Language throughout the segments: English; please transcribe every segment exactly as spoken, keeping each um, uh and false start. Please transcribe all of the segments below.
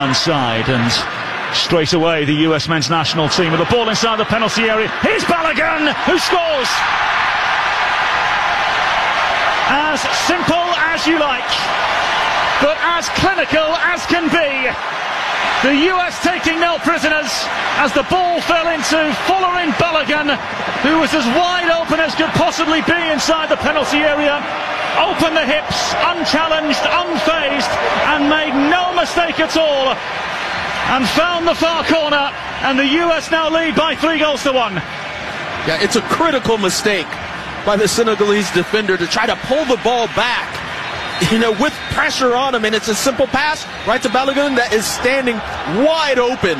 Side, and straight away the U S men's national team with the ball inside the penalty area. Here's Balogun, who scores. As simple as you like, but as clinical as can be. The U S taking nil prisoners as the ball fell into Folarin Balogun, who was as wide open as could possibly be inside the penalty area. Opened the hips, unchallenged, unfazed, and made no mistake at all, and found the far corner, and the U S now lead by three goals to one. Yeah, it's a critical mistake by the Senegalese defender to try to pull the ball back, you know, with pressure on him, and it's a simple pass right to Balogun that is standing wide open,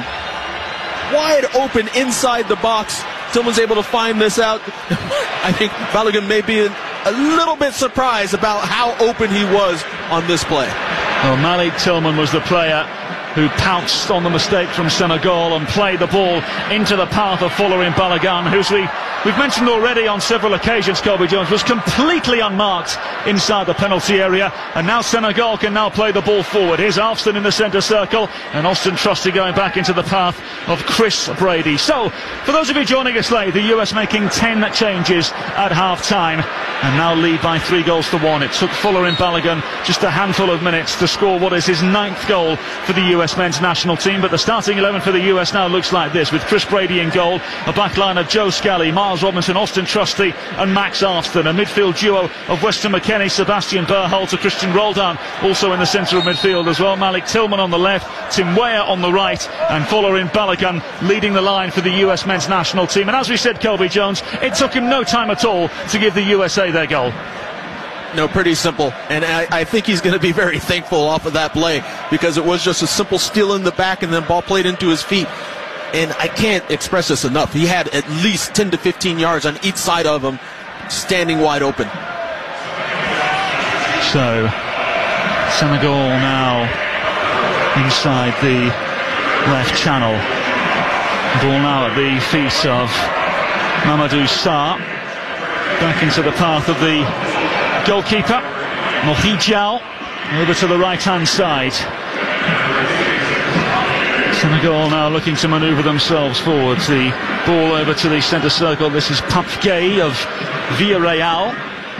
wide open inside the box. Tillman's able to find this out. I think Balogun may be a, a little bit surprised about how open he was on this play. Well, Malik Tillman was the player who pounced on the mistake from Senegal and played the ball into the path of Folarin Balogun, who's we, we've mentioned already on several occasions, Colby Jones, was completely unmarked inside the penalty area, and now Senegal can now play the ball forward. Here's Alston in the centre circle, and Austin Trusty going back into the path of Chris Brady. So, for those of you joining us late, the U S making ten changes at half-time, and now lead by three goals to one. It took Folarin Balogun just a handful of minutes to score what is his ninth goal for the U S men's national team, but the starting eleven for the U S now looks like this, with Chris Brady in goal, a backline of Joe Scally, Miles Robinson, Austin Trusty and Max Alston, a midfield duo of Weston McKennie, Sebastian Berhalter, Christian Roldan also in the centre of midfield as well, Malik Tillman on the left, Tim Weah on the right, and Folarin Balogun leading the line for the U S men's national team. And as we said, Colby Jones, it took him no time at all to give the U S A their goal. No, pretty simple, and I, I think he's going to be very thankful off of that play, because it was just a simple steal in the back and then ball played into his feet. And I can't express this enough. He had at least ten to fifteen yards on each side of him, standing wide open. So, Senegal now inside the left channel. Ball now at the feet of Mamadou Sarr. Back into the path of the goalkeeper, Mohi Diaw, over to the right-hand side. Senegal now looking to manoeuvre themselves forwards. The ball over to the centre circle. This is Pape Gueye of Villarreal.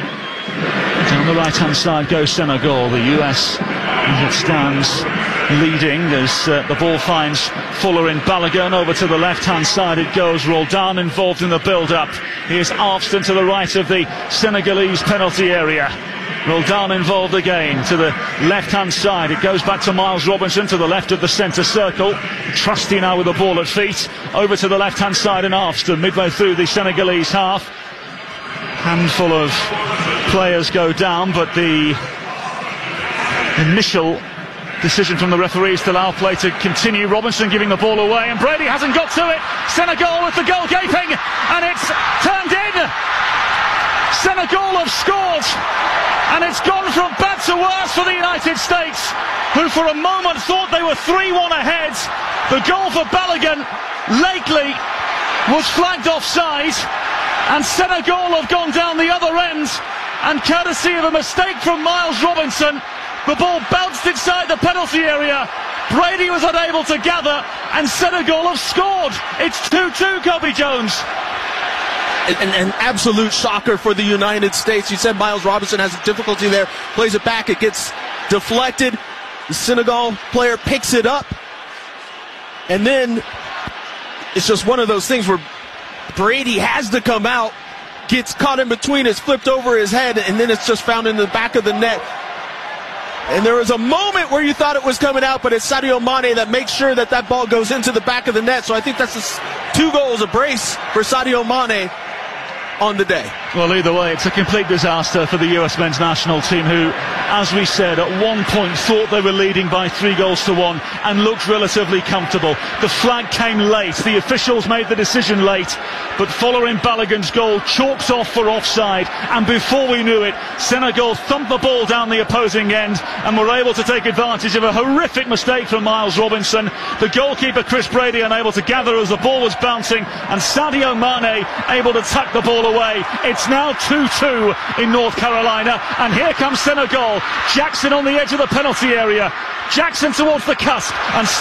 Down the right-hand side goes Senegal. The U S, as it stands, leading as uh, the ball finds Folarin Balogun. Over to the left-hand side it goes. Roldan involved in the build-up. Here's Alston to the right of the Senegalese penalty area. Roldan involved again to the left-hand side. It goes back to Miles Robinson to the left of the centre circle. Trusty now with the ball at feet. Over to the left-hand side and Alston midway through the Senegalese half. Handful of players go down, but the initial decision from the referees to allow play to continue. Robinson giving the ball away, and Brady hasn't got to it. Senegal with the goal gaping, and it's turned in. Senegal have scored, and it's gone from bad to worse for the United States, who for a moment thought they were three one ahead. The goal for Balogun lately was flagged offside, and Senegal have gone down the other end, and courtesy of a mistake from Miles Robinson, the ball bounced inside the penalty area. Brady was unable to gather, and Senegal have scored. It's two two, Colby Jones. An, an absolute shocker for the United States. You said Miles Robinson has a difficulty there, plays it back, it gets deflected. The Senegal player picks it up, and then it's just one of those things where Brady has to come out, gets caught in between, it's flipped over his head, and then it's just found in the back of the net. And there was a moment where you thought it was coming out, but it's Sadio Mane that makes sure that that ball goes into the back of the net. So I think that's a, two goals, a brace for Sadio Mane on the day. Well, either way, it's a complete disaster for the U S men's national team, who, as we said, at one point thought they were leading by three goals to one and looked relatively comfortable. The flag came late, the officials made the decision late, but Folarin Balogun's goal chalks off for offside, and before we knew it, Senegal thumped the ball down the opposing end and were able to take advantage of a horrific mistake from Miles Robinson. The goalkeeper Chris Brady unable to gather as the ball was bouncing, and Sadio Mane able to tuck the ball away. It's It's now two two in North Carolina, and here comes Senegal. Jackson on the edge of the penalty area. Jackson towards the cusp, and